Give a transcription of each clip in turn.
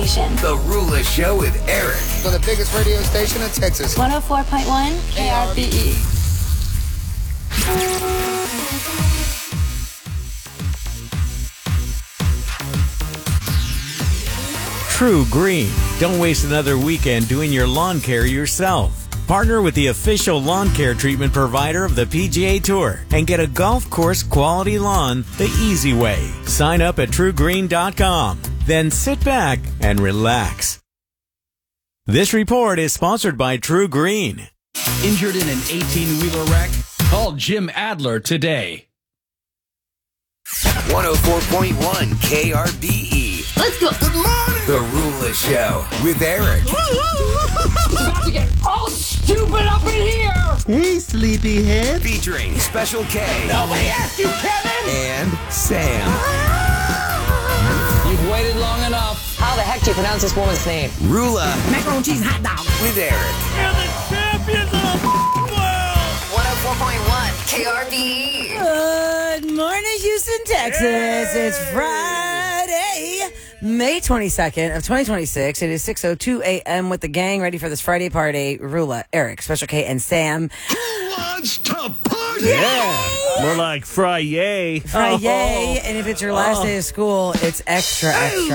station. The Rula Show with Eric. For the biggest radio station in Texas. 104.1 KRBE. True Green. Don't waste another weekend doing your lawn care yourself. Partner with the official lawn care treatment provider of the PGA Tour and get a golf course quality lawn the easy way. Sign up at truegreen.com. Then sit back and relax. This report is sponsored by True Green. Injured in an 18-wheeler wreck? Call Jim Adler today. 104.1 KRBE. Let's go. Good morning. The Rula Show with Eric. About to get all stupid up in here. Hey, sleepyhead. Featuring Special K. Nobody asked you, Kevin. And Sam. You've waited long enough. How the heck do you pronounce this woman's name? Rula Macaroni cheese hot dog. with Eric. You're the champions of the world. 104.1 KRBE. Good morning, Houston, Texas. It's Friday, May 22nd of 2026. It is 6:02 a.m. with the gang ready for this Friday party. Rula, Eric, Special K, and Sam. Who wants to party? Yeah. More like Friday. Friday, and if it's your last day of school, it's extra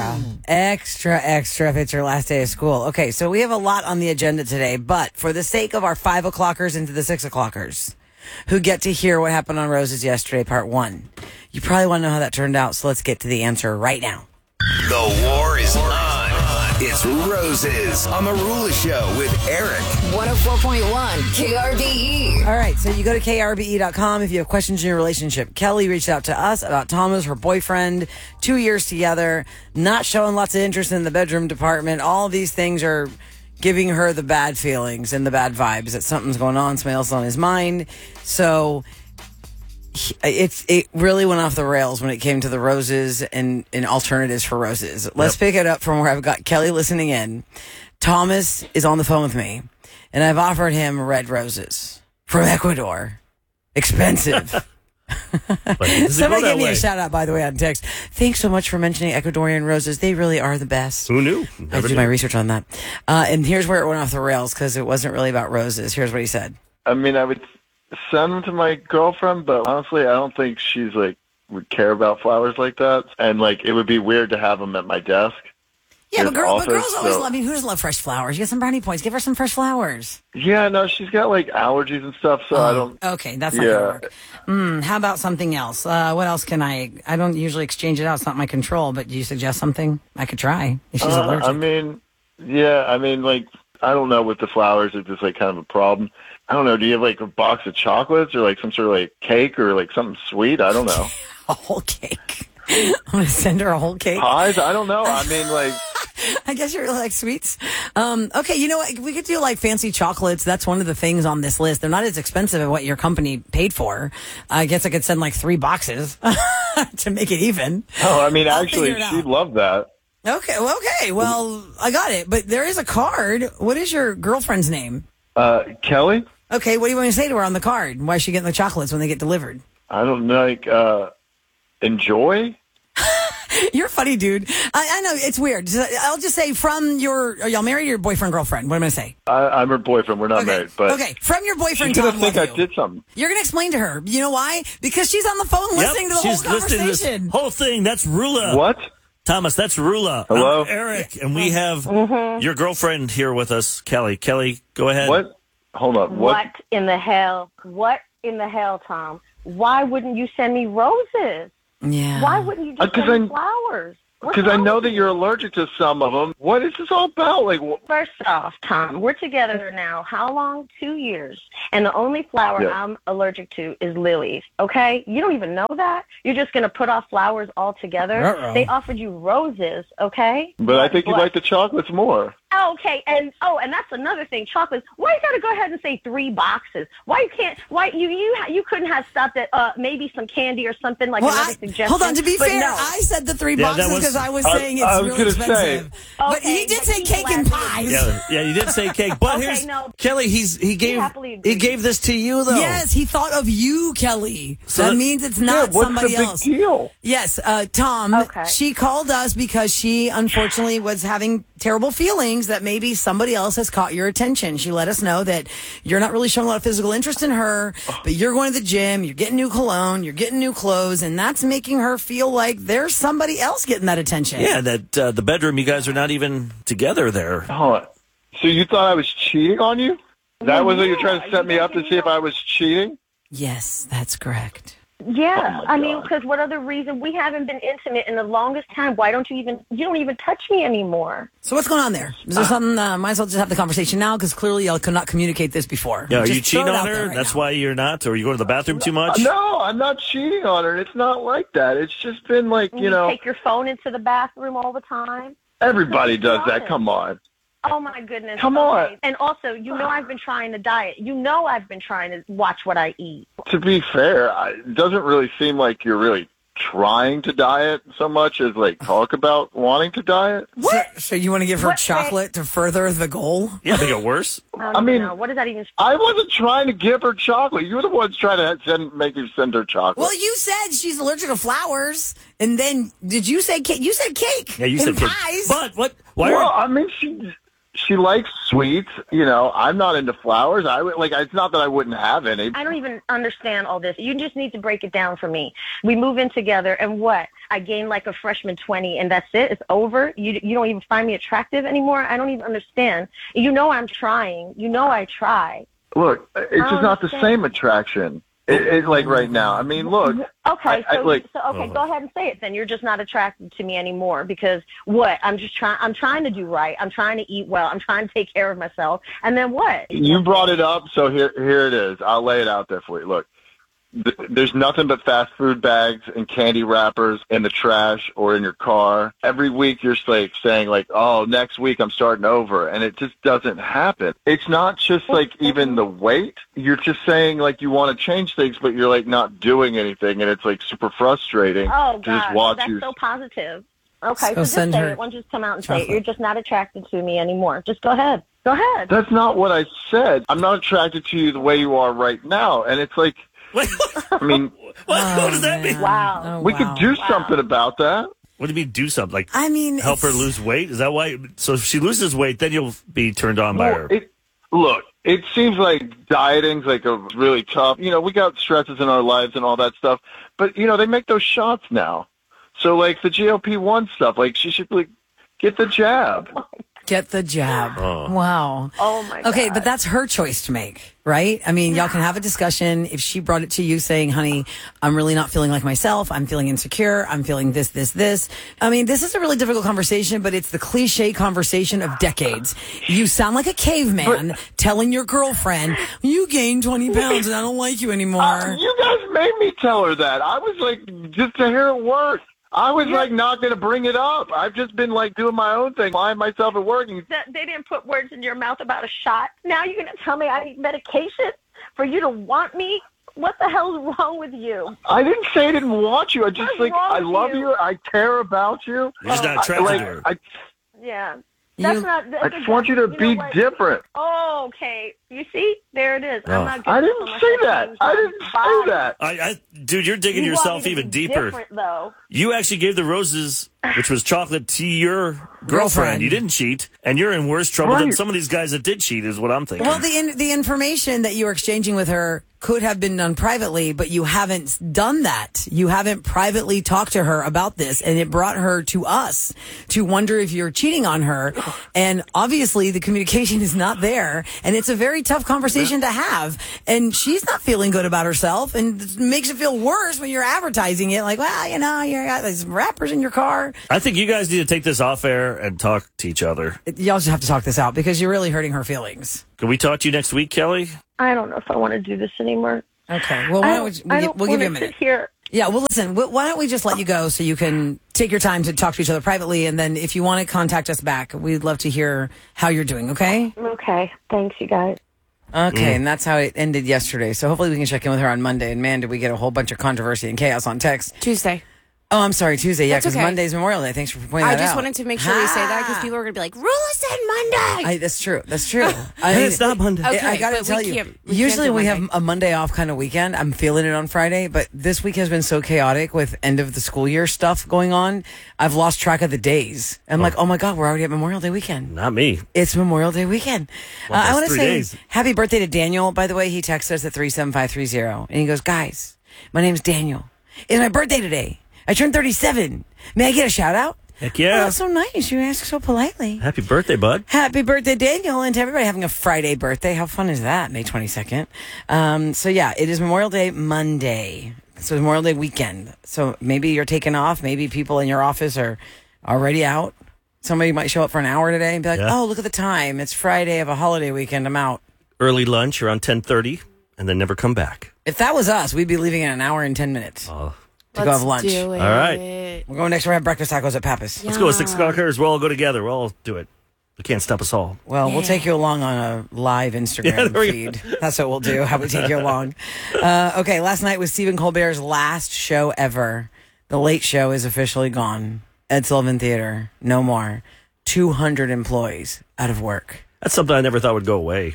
if it's your last day of school. Okay, so we have a lot on the agenda today, but for the sake of our 5 o'clockers into the 6 o'clockers who get to hear what happened on Roses yesterday, part 1, you probably want to know how that turned out, so let's get to the answer right now. The war is on. It's Roses on The Rula Show with Eric. 104.1 KRBE. All right, so you go to krbe.com if you have questions in your relationship. Kelly reached out to us about Thomas, her boyfriend, 2 years together, not showing lots of interest in the bedroom department. All of these things are giving her the bad feelings and the bad vibes that something's going on, something else on his mind. So it really went off the rails when it came to the roses and alternatives for roses. Let's pick it up from where I've got Kelly listening in. Thomas is on the phone with me, and I've offered him red roses from Ecuador. Expensive. Somebody gave me a shout out, by the way, on text. Thanks so much for mentioning Ecuadorian roses. They really are the best. Who knew? I did my research on that. And here's where it went off the rails because it wasn't really about roses. Here's what he said. I mean, I would send them to my girlfriend, but honestly, I don't think she's would care about flowers like that. And it would be weird to have them at my desk. Yeah, but girls always love. I mean, who doesn't love fresh flowers? You get some brownie points. Give her some fresh flowers. Yeah, no, she's got allergies and stuff, so I don't. Okay, that's not gonna work. How about something else? What else can I don't usually exchange it out. It's not my control, but do you suggest something I could try if she's allergic? I mean, I don't know with the flowers if it's kind of a problem. I don't know. Do you have a box of chocolates or some sort of cake or something sweet? I don't know. A whole cake. I'm going to send her a whole cake. Pies? I don't know. I mean, I guess you really like sweets. Okay, you know what? We could do fancy chocolates. That's one of the things on this list. They're not as expensive as what your company paid for. I guess I could send 3 boxes to make it even. Oh, I mean, actually, she'd love that. Okay, well, I got it. But there is a card. What is your girlfriend's name? Kelly. Okay, what do you want to say to her on the card? Why is she getting the chocolates when they get delivered? I don't know, enjoy? You're funny, dude. I know, it's weird. I'll just say are y'all married or your boyfriend, girlfriend? What am I going to say? I'm her boyfriend. We're not married. But okay, from your boyfriend, she's Tom, going to think I did something. You're going to explain to her. You know why? Because she's on the phone listening to the whole conversation. This whole thing. That's Rula. What? Thomas, that's Rula. Hello? I'm Eric, and we have your girlfriend here with us, Kelly. Kelly, go ahead. What? Hold on. What in the hell, Tom? Why wouldn't you send me roses? Yeah. Why wouldn't you just send me flowers? Because I know that you're allergic to some of them. What is this all about? First off, Tom, we're together now. How long? 2 years. And the only flower I'm allergic to is lilies, okay? You don't even know that? You're just going to put off flowers altogether? They offered you roses, okay? But I think you like the chocolates more. Okay, and that's another thing, chocolates. Why you gotta go ahead and say 3 boxes? Why you couldn't have stopped at maybe some candy or something like another suggestion? Hold on, to be fair, no. I said the 3 boxes because I was saying it's really expensive. But he did say cake and pies. Yeah, you did say cake. But here's Kelly. He gave this to you though. Yes, he thought of you, Kelly. So that means it's not somebody else. What's the big deal? Yes, Tom. She called us because she unfortunately was having terrible feelings that maybe somebody else has caught your attention. She let us know that you're not really showing a lot of physical interest in her, but you're going to the gym, you're getting new cologne, you're getting new clothes, and that's making her feel like there's somebody else getting that attention. Yeah, that the bedroom, you guys are not even together there. Hold on. So you thought I was cheating on you? That was what you're trying to set me up to see if I was cheating? Yes, that's correct. Yeah, I mean, because what other reason? We haven't been intimate in the longest time. Why don't you don't even touch me anymore? So what's going on there? Is there something, might as well just have the conversation now, because clearly y'all could not communicate this before. Yeah, are just you cheating on her? Right That's now. why you're not? Or you go to the bathroom too much? No, I'm not cheating on her. It's not like that. It's just been like, You take your phone into the bathroom all the time? Everybody does that. Come on. Oh, my goodness. Come on. And also, I've been trying to diet. I've been trying to watch what I eat. To be fair, it doesn't really seem like you're really trying to diet so much as like talk about wanting to diet. So you want to give her chocolate to further the goal? Yeah, make it worse. I mean, what does that even? I wasn't trying to give her chocolate. You were the ones trying to make me send her chocolate. Well, you said she's allergic to flowers, and then did you say cake? You said cake. Yeah, you said cake. Pies. But what? Why? Well, I mean, she likes sweets. I'm not into flowers. It's not that I wouldn't have any. I don't even understand all this. You just need to break it down for me. We move in together, and what? I gain like a freshman 20, and that's it? It's over? You don't even find me attractive anymore? I don't even understand. I'm trying. I try. Look, it's just not the same attraction. It's like right now. I mean, look. Okay, go ahead and say it then. You're just not attracted to me anymore because what? I'm trying to do right. I'm trying to eat well. I'm trying to take care of myself. And then what? You brought it up, so here it is. I'll lay it out there for you. Look, there's nothing but fast food bags and candy wrappers in the trash or in your car. Every week you're saying oh, next week I'm starting over, and it just doesn't happen. It's not just even the weight. You're just saying you want to change things, but you're not doing anything, and it's super frustrating to just watch that's you. So positive. Okay, so just send say her it. Why don't you just come out and say it? You're just not attracted to me anymore. Just go ahead. Go ahead. That's not what I said. I'm not attracted to you the way you are right now, and it's I mean, what does that mean? Wow. We could do something about that. What do you mean do something? I mean, help her lose weight? Is that why? So if she loses weight, then you'll be turned on by her. Look, it seems like dieting's a really tough. We got stresses in our lives and all that stuff, but they make those shots now. So the GLP-1 stuff, she should get the jab. Get the jab. Oh. Wow. Oh, my God. Okay, but that's her choice to make, right? I mean, y'all can have a discussion. If she brought it to you saying, honey, I'm really not feeling like myself. I'm feeling insecure. I'm feeling this, this, this. I mean, this is a really difficult conversation, but it's the cliche conversation of decades. You sound like a caveman telling your girlfriend, you gained 20 pounds and I don't like you anymore. You guys made me tell her that. I was just to hear it worse. I was not going to bring it up. I've just been doing my own thing, lying myself at work. They didn't put words in your mouth about a shot. Now you're going to tell me I need medication for you to want me? What the hell's wrong with you? I didn't say I didn't want you. I just I love you. I care about you. You're just not attracted to her. Yeah. That's I just want you to be different. Oh, okay. You see? There it is. I'm not good. I didn't say that. I didn't say that. Dude, you're digging yourself even deeper. Different, though. You actually gave the roses, which was chocolate, to your girlfriend. You didn't cheat, and you're in worse trouble than some of these guys that did cheat, is what I'm thinking. Well, the information that you were exchanging with her could have been done privately, but you haven't done that. You haven't privately talked to her about this, and it brought her to us to wonder if you're cheating on her. And obviously, the communication is not there, and it's a very tough conversation to have. And she's not feeling good about herself, and it makes it feel worse when you're advertising it well, you got these wrappers in your car. I think you guys need to take this off air and talk to each other. Y'all just have to talk this out because you're really hurting her feelings. Can we talk to you next week, Kelly? I don't know if I want to do this anymore. Okay. Well, why don't we'll give you a minute. Here. Yeah, well, listen, why don't we just let you go so you can take your time to talk to each other privately, and then if you want to contact us back, we'd love to hear how you're doing, okay? Okay. Thanks, you guys. Okay, and that's how it ended yesterday. So hopefully we can check in with her on Monday. And man, did we get a whole bunch of controversy and chaos on text. Tuesday. Oh, I'm sorry, Tuesday. Yeah, That's because okay. Monday's Memorial Day. Thanks for pointing that out. I just wanted to make sure we say that because people are going to be like, Rula said Monday. That's true. That's true. It's not Monday. Okay, I got to but tell we you, can't- we usually can't do we have Monday. a Monday off kind of weekend. I'm feeling it on Friday, but this week has been so chaotic with end of the school year stuff going on. I've lost track of the days. I'm like, oh my God, we're already at Memorial Day weekend. Not me. It's Memorial Day weekend. Well, I that's want to 3 say days. happy birthday to Daniel. By the way, he texted us at 37530, and he goes, guys, my name's Daniel. It's my birthday today. I turned 37. May I get a shout out? Heck yeah. Oh, that's so nice. You ask so politely. Happy birthday, bud. Happy birthday, Daniel, and to everybody having a Friday birthday. How fun is that? May 22nd. So yeah, it is Memorial Day Monday. So Memorial Day weekend. So maybe you're taking off. Maybe people in your office are already out. Somebody might show up for an hour today and be like, oh, look at the time. It's Friday of a holiday weekend. I'm out. Early lunch around 10:30 and then never come back. If that was us, we'd be leaving in an hour and 10 minutes to go have lunch. Do it. All right. We're going next. We're going to have breakfast tacos at Pappas. Let's go 6 o'clockers. We'll all go together. We'll all do it. We can't stop us all. Well, we'll take you along on a live Instagram feed. That's what we'll do, how we take you along. Okay, last night was Stephen Colbert's last show ever. The Late Show is officially gone. Ed Sullivan Theater, no more. 200 employees out of work. That's something I never thought would go away.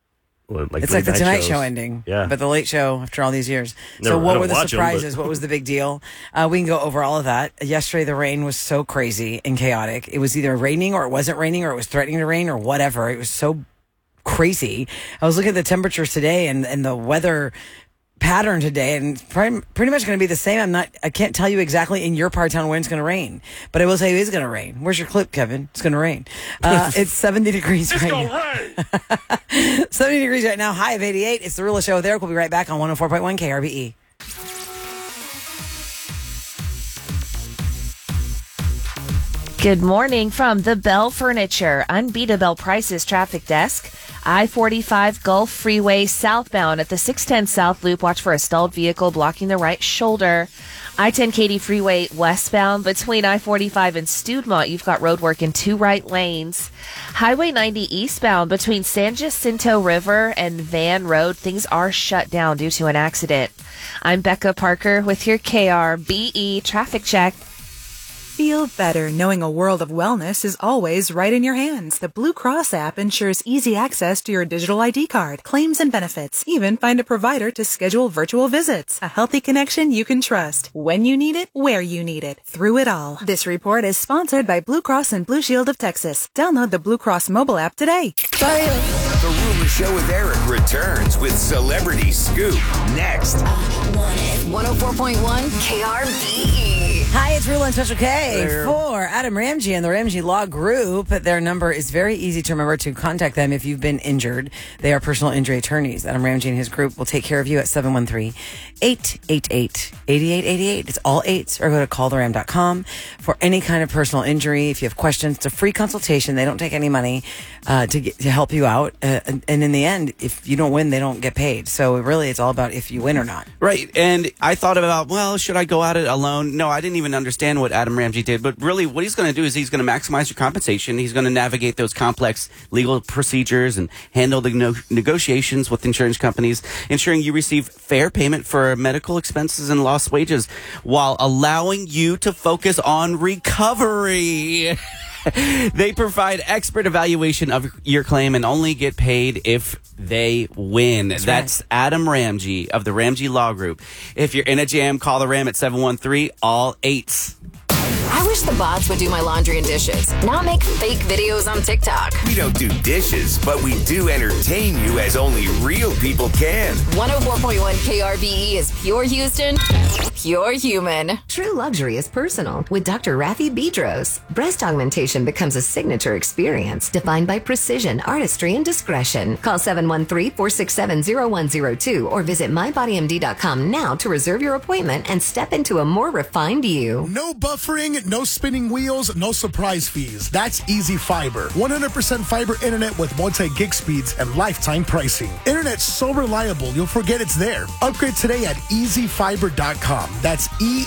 It's like the Tonight shows. Show ending. Yeah. But the Late Show after all these years. I So what don't were the watch 'em, surprises? but- What was the big deal? We can go over all of that. Yesterday, the rain was so crazy and chaotic. It was either raining or it wasn't raining or it was threatening to rain or whatever. It was so crazy. I was looking at the temperatures today and the weather pattern today, and it's pretty much going to be the same. I can't tell you exactly in your part of town when it's going to rain, but I will tell you it's going to rain. Where's your clip, Kevin? It's going to rain. It's 70 degrees right now. 70 degrees right now, high of 88. It's the Rula Show with Eric. We'll be right back on 104.1 KRBE. Good morning from the Bell Furniture Unbeatable Prices Traffic Desk. I-45 Gulf Freeway southbound at the 610 South Loop. Watch for a stalled vehicle blocking the right shoulder. I-10 Katy Freeway westbound between I-45 and Studemont. You've got roadwork in 2 right lanes. Highway 90 eastbound between San Jacinto River and Van Road. Things are shut down due to an accident. I'm Becca Parker with your KRBE traffic check. Feel better knowing a world of wellness is always right in your hands. The Blue Cross app ensures easy access to your digital ID card, claims and benefits. Even find a provider to schedule virtual visits. A healthy connection you can trust. When you need it, where you need it. Through it all. This report is sponsored by Blue Cross and Blue Shield of Texas. Download the Blue Cross mobile app today. The Rula Show with Eric returns with Celebrity Scoop next. 104.1 KRBE. Hi, it's Rula and Special K for Adam Ramsey and the Ramsey Law Group. Their number is very easy to remember to contact them if you've been injured. They are personal injury attorneys. Adam Ramsey and his group will take care of you at 713-888-8888. It's all 8s, or go to calltheram.com for any kind of personal injury. If you have questions, it's a free consultation. They don't take any money to help you out. And in the end, if you don't win, they don't get paid. So really, it's all about if you win or not. Right. And I thought about, well, should I go at it alone? No, I didn't even understand what Adam Ramsey did. But really, what he's going to do is he's going to maximize your compensation. He's going to navigate those complex legal procedures and handle the negotiations with insurance companies, ensuring you receive fair payment for medical expenses and lost wages while allowing you to focus on recovery. They provide expert evaluation of your claim and only get paid if they win. That's Adam Ramsey of the Ramsey Law Group. If you're in a jam, call the Ram at 713 all 8s. I wish the bots would do my laundry and dishes, not make fake videos on TikTok. We don't do dishes, but we do entertain you as only real people can. 104.1 KRBE is pure Houston, pure human. True luxury is personal with Dr. Rafi Bedros. Breast augmentation becomes a signature experience defined by precision, artistry, and discretion. Call 713-467-0102 or visit mybodymd.com now to reserve your appointment and step into a more refined you. No buffering, no spinning wheels, no surprise fees. That's Easy Fiber. 100% fiber internet with multi-gig speeds and lifetime pricing. Internet's so reliable, you'll forget it's there. Upgrade today at easyfiber.com. That's